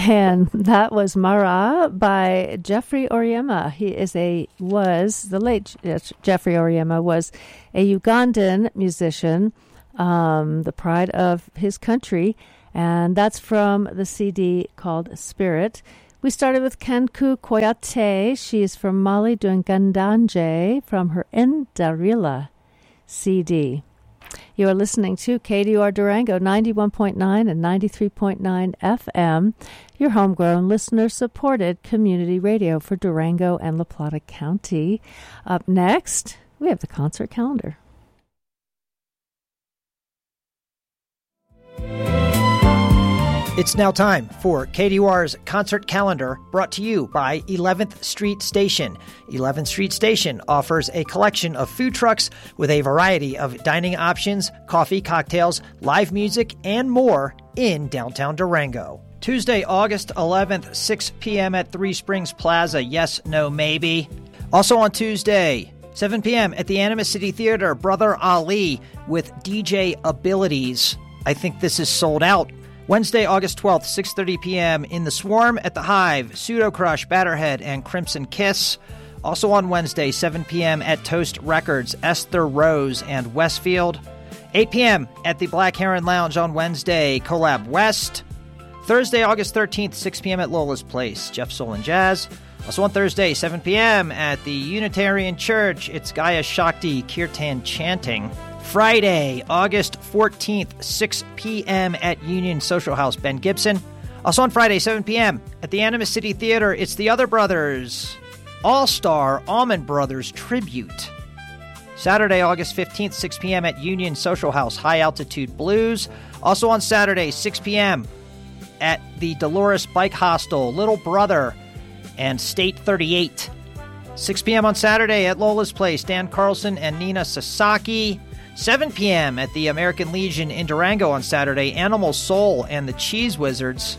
And that was Mara by Jeffrey Oriema. The late Jeffrey Oriema was a Ugandan musician, the pride of his country, and that's from the CD called Spirit. We started with Kanku Koyate. She is from Mali, doing Gandanje from her Ndarila CD. You are listening to KDUR Durango 91.9 and 93.9 FM, your homegrown, listener-supported community radio for Durango and La Plata County. Up next, we have the concert calendar. It's now time for KDUR's concert calendar, brought to you by 11th Street Station. 11th Street Station offers a collection of food trucks with a variety of dining options, coffee, cocktails, live music, and more in downtown Durango. Tuesday, August 11th, 6 p.m. at Three Springs Plaza, Yes, No, Maybe. Also on Tuesday, 7 p.m. at the Animas City Theater, Brother Ali with DJ Abilities. I think this is sold out. Wednesday, August 12th, 6:30 p.m. in the Swarm at the Hive, Pseudo Crush, Batterhead, and Crimson Kiss. Also on Wednesday, 7 p.m. at Toast Records, Esther Rose and Westfield. 8 p.m. at the Black Heron Lounge on Wednesday, Collab West. Thursday, August 13th, 6 p.m. at Lola's Place, Jeff Soul and Jazz. Also on Thursday, 7 p.m. at the Unitarian Church, it's Gaia Shakti Kirtan Chanting. Friday, August 14th, 6 p.m. at Union Social House, Ben Gibson. Also on Friday, 7 p.m. at the Animas City Theater, it's the Other Brothers, All-Star Allman Brothers Tribute. Saturday, August 15th, 6 p.m. at Union Social House, High Altitude Blues. Also on Saturday, 6 p.m. at the Dolores Bike Hostel, Little Brother and State 38. 6 p.m. on Saturday at Lola's Place, Dan Carlson and Nina Sasaki. 7 p.m. at the American Legion in Durango on Saturday, Animal Soul and the Cheese Wizards.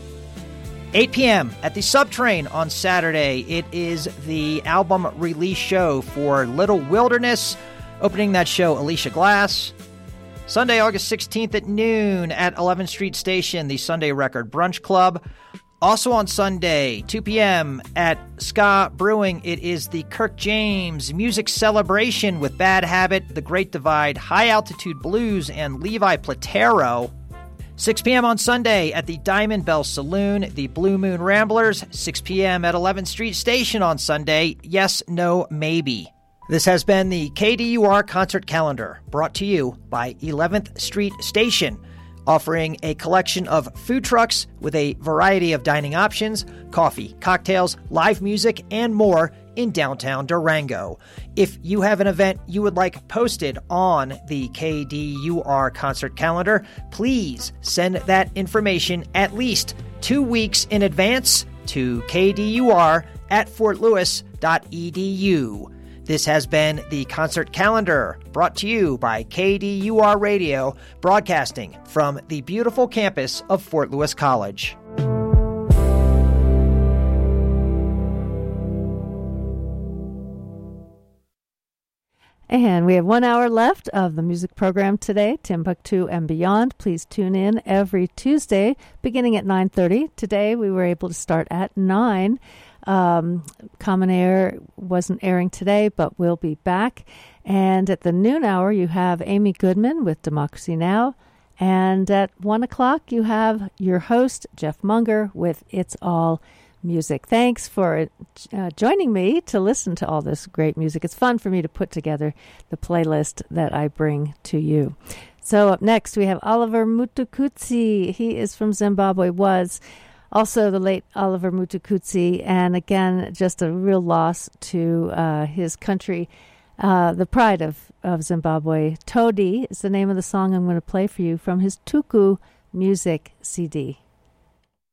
8 p.m. at the Subtrain on Saturday, it is the album release show for Little Wilderness. Opening that show, Alicia Glass. Sunday, August 16th at noon at 11th Street Station, the Sunday Record Brunch Club. Also on Sunday, 2 p.m. at Ska Brewing, it is the Kirk James Music Celebration with Bad Habit, The Great Divide, High Altitude Blues, and Levi Platero. 6 p.m. on Sunday at the Diamond Bell Saloon, the Blue Moon Ramblers. 6 p.m. at 11th Street Station on Sunday, Yes, No, Maybe. This has been the KDUR Concert Calendar, brought to you by 11th Street Station, offering a collection of food trucks with a variety of dining options, coffee, cocktails, live music, and more in downtown Durango. If you have an event you would like posted on the KDUR concert calendar, please send that information at least 2 weeks in advance to kdur@fortlewis.edu. This has been the Concert Calendar, brought to you by KDUR Radio, broadcasting from the beautiful campus of Fort Lewis College. And we have 1 hour left of the music program today, Timbuktu and Beyond. Please tune in every Tuesday, beginning at 9:30. Today we were able to start at 9. Common Air wasn't airing today, but we'll be back. And at the noon hour, you have Amy Goodman with Democracy Now! And at 1 o'clock, you have your host, Jeff Munger, with It's All Music. Thanks for joining me to listen to all this great music. It's fun for me to put together the playlist that I bring to you. So up next, we have Oliver Mutukudzi. He is from Zimbabwe, was also the late Oliver Mutukudzi, and again, just a real loss to his country, the pride of Zimbabwe. Todi is the name of the song I'm going to play for you from his Tuku Music CD.